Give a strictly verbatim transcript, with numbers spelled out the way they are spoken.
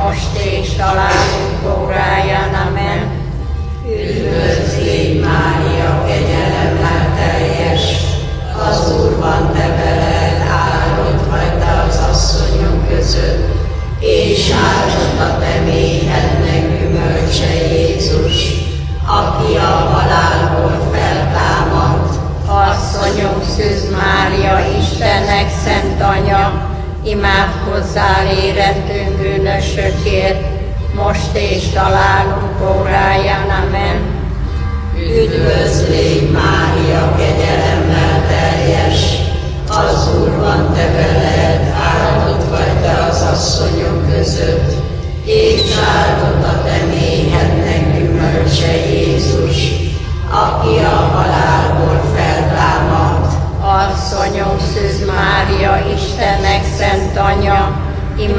most és találunk óráján. Amen. Üdvözl légy, Mária, kegyelemmel teljes, az Úr van te veled, áldott vagy te az asszonyok között, és áldott a te méhednek gyümölcse Jézus, aki a halálból feltámadt. Asszonyom, Szűz Mária, Istennek szent anya, imádkozzál érettünk bűnösökért, most és találunk óráján. Amen. Üdvözl légy, Mária, kegyelemmel teljes, az Úr van te veled, áldott vagy te az asszonyok között, és áldott a te méhednek gyümölcse Jézus, aki a halál